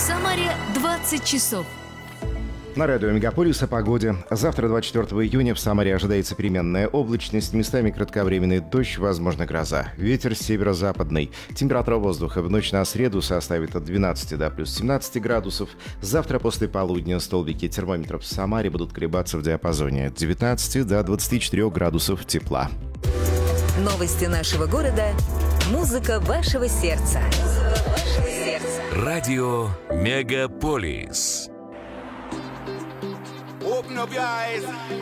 Самаре 20 часов. На радио «Мегаполис» о погоде. Завтра, 24 июня, в Самаре ожидается переменная облачность, местами кратковременный дождь, возможно гроза. Ветер северо-западный. Температура воздуха в ночь на среду составит от 12 до плюс 17 градусов. Завтра после полудня столбики термометров в Самаре будут колебаться в диапазоне от 19 до 24 градусов тепла. Новости нашего города. Музыка вашего сердца. Радио «Мегаполис». Open up your eyes